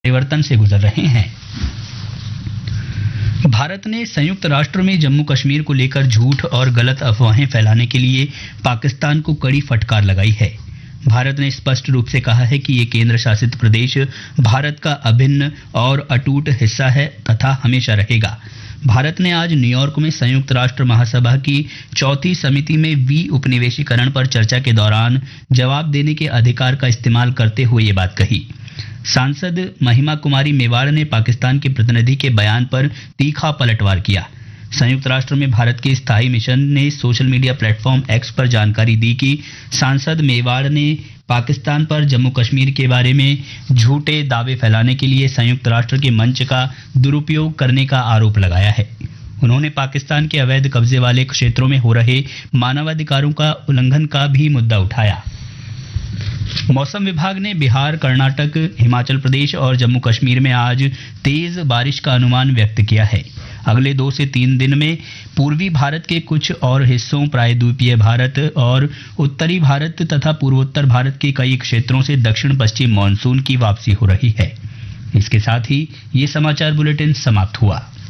परिवर्तन से गुजर रहे हैं। भारत ने संयुक्त राष्ट्र में जम्मू कश्मीर को लेकर झूठ और गलत अफवाहें फैलाने के लिए पाकिस्तान को कड़ी फटकार लगाई है। भारत ने स्पष्ट रूप से कहा है कि ये केंद्र शासित प्रदेश भारत का अभिन्न और अटूट हिस्सा है तथा हमेशा रहेगा। भारत ने आज न्यूयॉर्क में संयुक्त राष्ट्र महासभा की चौथी समिति में उपनिवेशीकरण पर चर्चा के दौरान जवाब देने के अधिकार का इस्तेमाल करते हुए ये बात कही। सांसद महिमा कुमारी मेवाड़ ने पाकिस्तान के प्रतिनिधि के बयान पर तीखा पलटवार किया। संयुक्त राष्ट्र में भारत के स्थायी मिशन ने सोशल मीडिया प्लेटफॉर्म एक्स पर जानकारी दी कि सांसद मेवाड़ ने पाकिस्तान पर जम्मू कश्मीर के बारे में झूठे दावे फैलाने के लिए संयुक्त राष्ट्र के मंच का दुरुपयोग करने का आरोप लगाया है। उन्होंने पाकिस्तान के अवैध कब्जे वाले क्षेत्रों में हो रहे मानवाधिकारों का उल्लंघन का भी मुद्दा उठाया। मौसम विभाग ने बिहार, कर्नाटक, हिमाचल प्रदेश और जम्मू कश्मीर में आज तेज बारिश का अनुमान व्यक्त किया है। अगले 2 से 3 दिन में पूर्वी भारत के कुछ और हिस्सों, प्रायद्वीपीय भारत और उत्तरी भारत तथा पूर्वोत्तर भारत के कई क्षेत्रों से दक्षिण पश्चिम मानसून की वापसी हो रही है। इसके साथ ही ये समाचार बुलेटिन समाप्त हुआ।